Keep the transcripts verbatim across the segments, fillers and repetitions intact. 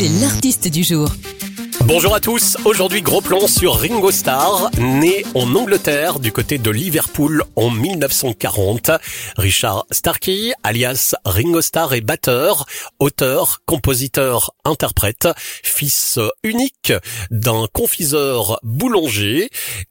c'est l'artiste du jour. Bonjour à tous, aujourd'hui gros plan sur Ringo Starr, né en Angleterre du côté de Liverpool en mille neuf cent quarante. Richard Starkey, alias Ringo Starr, est batteur, auteur, compositeur, interprète, fils unique d'un confiseur boulanger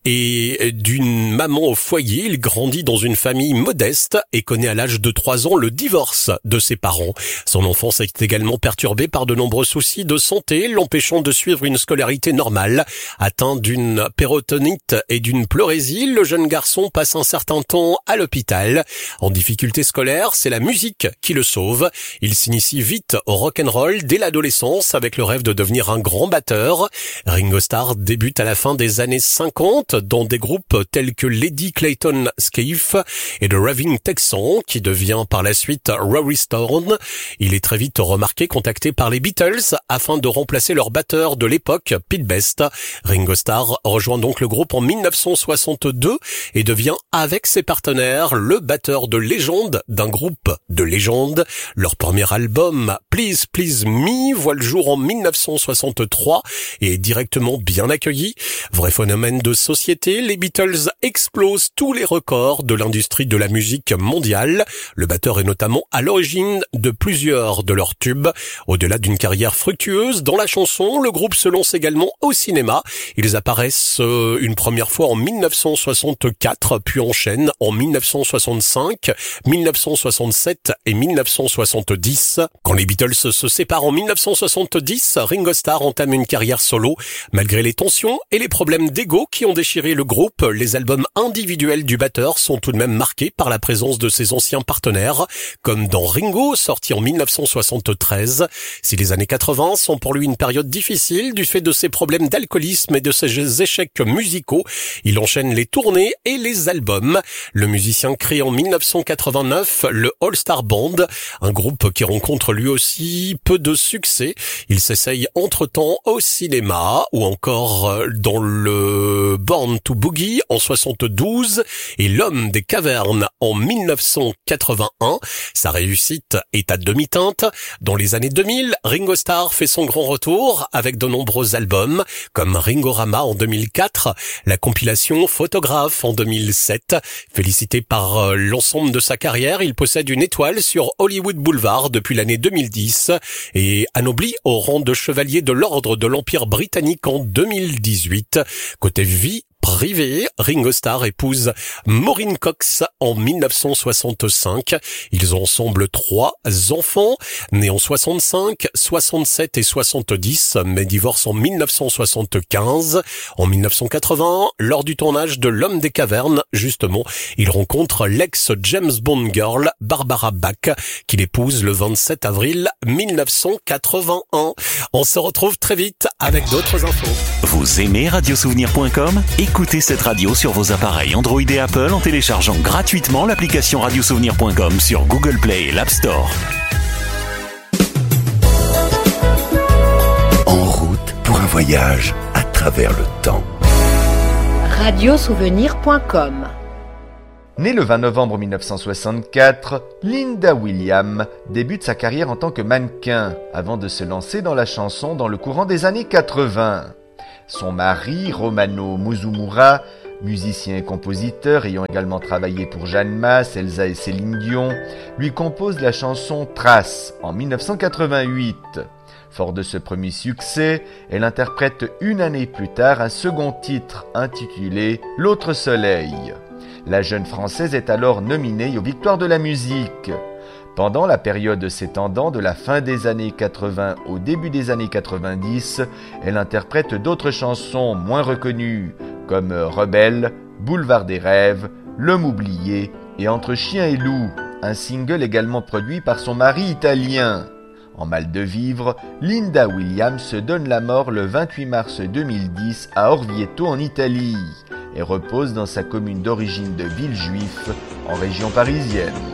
et d'une maman au foyer. Il grandit dans une famille modeste et connaît à l'âge de trois ans le divorce de ses parents. Son enfance est également perturbée par de nombreux soucis de santé, l'empêchant de suivre une scolarité normale. Atteint d'une péritonite et d'une pleurésie, le jeune garçon passe un certain temps à l'hôpital. En difficulté scolaire, c'est la musique qui le sauve. Il s'initie vite au rock'n'roll dès l'adolescence avec le rêve de devenir un grand batteur. Ringo Starr débute à la fin des années cinquante dans des groupes tels que Lady Clayton Scaife et The Raving Texan, qui devient par la suite Rory Stone. Il est très vite remarqué, contacté par les Beatles afin de remplacer leur batteur de l'époque, Pete Best. Ringo Starr rejoint donc le groupe en mille neuf cent soixante-deux et devient avec ses partenaires le batteur de légende d'un groupe de légende. Leur premier album, Please Please Me, voit le jour en mille neuf cent soixante-trois et est directement bien accueilli. Vrai phénomène de société, les Beatles explosent tous les records de l'industrie de la musique mondiale. Le batteur est notamment à l'origine de plusieurs de leurs tubes. Au-delà d'une carrière fructueuse dans la chanson, le groupe se lance également au cinéma. Ils apparaissent euh, une première fois en mille neuf cent soixante-quatre, puis enchaînent en mille neuf cent soixante-cinq, mille neuf cent soixante-sept et mille neuf cent soixante-dix. Quand les Beatles se séparent en mille neuf cent soixante-dix, Ringo Starr entame une carrière solo. Malgré les tensions et les problèmes d'ego qui ont déchiré le groupe, les albums individuels du batteur sont tout de même marqués par la présence de ses anciens partenaires, comme dans Ringo, sorti en mille neuf cent soixante-treize. Si les années quatre-vingts sont pour lui une période difficile du fait de ses problèmes d'alcoolisme et de ses échecs musicaux, il enchaîne les tournées et les albums. Le musicien crée en mille neuf cent quatre-vingt-neuf le All Star Band, un groupe qui rencontre lui aussi peu de succès. Il s'essaye entre-temps au cinéma ou encore dans le Born to Boogie en soixante-douze et L'Homme des Cavernes en mille neuf cent quatre-vingt-un. Sa réussite est à demi-teinte. Dans les années deux mille, Ringo Starr fait son grand retour avec de nombreux albums comme Ringorama en deux mille quatre, la compilation Photographe en deux mille sept. Félicité par l'ensemble de sa carrière, il possède une étoile sur Hollywood Boulevard depuis l'année deux mille dix et anobli au rang de chevalier de l'ordre de l'Empire britannique en deux mille dix-huit. Côté vie privé, Ringo Starr épouse Maureen Cox en mille neuf cent soixante-cinq. Ils ont ensemble trois enfants, nés en soixante-cinq, soixante-sept et soixante-dix, mais divorcent en mille neuf cent soixante-quinze. En mille neuf cent quatre-vingts, lors du tournage de L'Homme des Cavernes, justement, il rencontre l'ex-James Bond girl Barbara Bach, qu'il épouse le vingt-sept avril mille neuf cent quatre-vingt-un. On se retrouve très vite avec d'autres infos. Vous aimez radiosouvenir point com ? Écoutez cette radio sur vos appareils Android et Apple en téléchargeant gratuitement l'application radiosouvenir point com sur Google Play et l'App Store. En route pour un voyage à travers le temps. radiosouvenir point com. Née le vingt novembre mille neuf cent soixante-quatre, Linda Williams débute sa carrière en tant que mannequin avant de se lancer dans la chanson dans le courant des années quatre-vingts. Son mari, Romano Muzumura, musicien et compositeur ayant également travaillé pour Jeanne Masse, Elsa et Céline Dion, lui compose la chanson Trace en mille neuf cent quatre-vingt-huit. Fort de ce premier succès, elle interprète une année plus tard un second titre intitulé L'autre soleil. La jeune Française est alors nominée aux Victoires de la musique. Pendant la période s'étendant de la fin des années quatre-vingts au début des années quatre-vingt-dix, elle interprète d'autres chansons moins reconnues, comme Rebelle, Boulevard des rêves, L'homme oublié et Entre chien et loup, un single également produit par son mari italien. En mal de vivre, Linda Williams se donne la mort le vingt-huit mars deux mille dix à Orvieto en Italie et repose dans sa commune d'origine de Villejuif, en région parisienne.